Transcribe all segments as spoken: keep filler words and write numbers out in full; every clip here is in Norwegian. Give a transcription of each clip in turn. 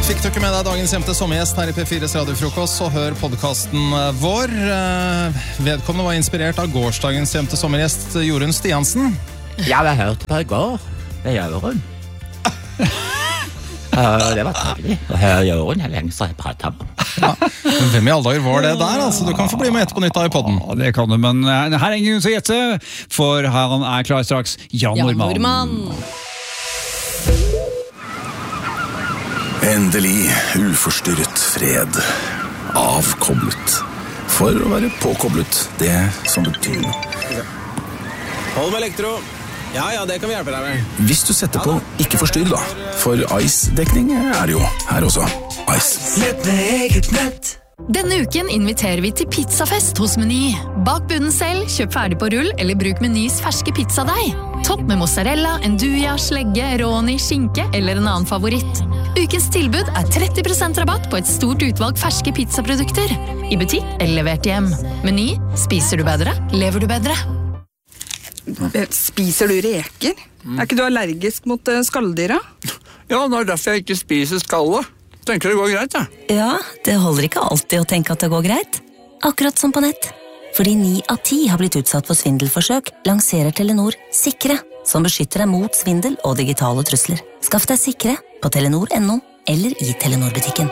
Fikk du ikke med deg dagens hjemte sommergjest her i P fires radiofrokost, så hør podcasten vår. Vedkommende var inspirert av gårsdagens hjemte sommergjest, Jorunn Stiansen. Ja, jeg hørte på i går. Det gjør hun. Uh, det var trevlig å høre Jorunn. Jeg lenge så jeg pratet om. Ja. Men hvem i alle dager var det der? Altså, du kan få bli med etter på nytt av i podden. Ja, det kan du, men her er ingen som gjetter, for han er klar straks. Jan Normann. Endelig uforstyrret fred. Avkoblet. For å være påkoblet, det som betyr noe. Hold med elektro. Ja, ja, det kan vi hjelpe deg med. Hvis du setter på ikke forstyrr da, for Ice-dekning er det jo her også. Ice. Nett med eget nett. Denne uken inviterer vi til pizzafest hos Meny. Bak bunnen selv, kjøp ferdig på rull, eller bruk Menys ferske pizzadeig. Topp med mozzarella, enduja, slegge, råni, skinke eller en annen favoritt. Ukens tilbud er tretti prosent rabatt på et stort utvalg ferske pizzaprodukter. I butikk eller levert hjem. Meny, spiser du bedre, lever du bedre. Spiser du reker? Er ikke du allergisk mot skalldyra? Ja, det er derfor jeg ikke spiser skallet. Tenker det går greit, ja. Ja, det holder ikke alltid å tenke at det går greit. Akkurat som på nett. Fordi ni av ti har blitt utsatt for svindelforsøk, lanserer Telenor Sikre, som beskytter deg mot svindel og digitale trusler. Skaff deg Sikre på telenor punktum no eller i Telenor-butikken.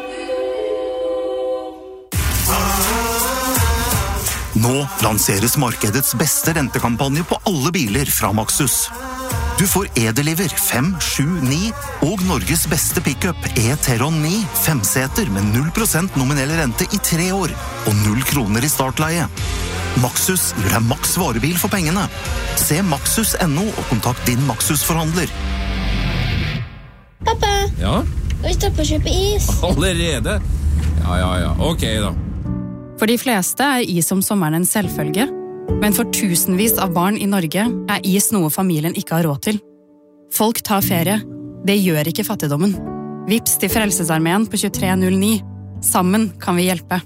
Nå lanseres markedets beste rentekampanje på alle biler fra Maxus. Du får E-Deliver fem sju ni og Norges beste pickup E-Teron ni femseter med null prosent nominell rente i tre år og null kroner i startleie. Maxus gir deg maks varebil for pengene. Se maxus punktum no og kontakt din Maxus-forhandler. Pappa, Ja, skal vi stoppe å kjøpe is? allerede. Ja, ja, ja. Ok da. For de fleste er is om sommeren en selvfølge, men for tusenvis av barn i Norge er is noe familien ikke har råd til. Folk tar ferie. Det gjør ikke fattigdommen. Vips til Frelsesarmeen på tjuetre null ni. Sammen kan vi hjelpe.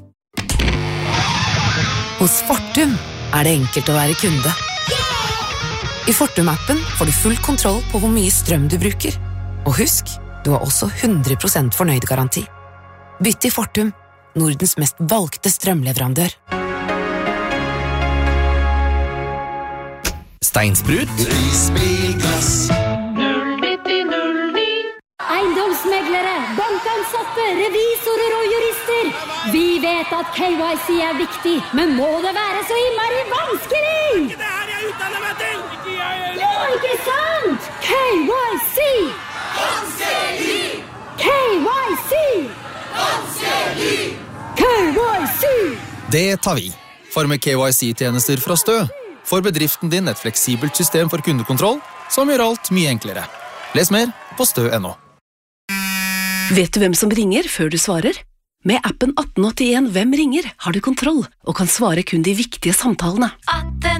Hos Fortum er det enkelt å være kunde. I Fortum-appen får du full kontroll på hvor mye strøm du bruker. Og husk, du har også hundre prosent fornøyd-garanti. Bytt til Fortum, Nordens mest valgte strømleverandør. Steinsprut. Prisbilglass. null nitti null ni. Eiendomsmeglere, bankansatte, revisorer og jurister. Vi vet at K Y C er viktig, men må det være så innmari vanskelig? Det her jeg utdanner meg til! Ikke jeg heller! Ja, ikke sant? K Y C! Vanskelig! K Y C! Vanskelig! K Y C! Det tar vi. For med K Y C-tjenester fra Stø får bedriften din et fleksibelt system for kundekontroll som gjør alt mye enklere. Les mer på stø punktum no. Vet du hvem som ringer før du svarer? Med appen atten åttien Hvem ringer har du kontroll og kan svare kun de viktige samtalene.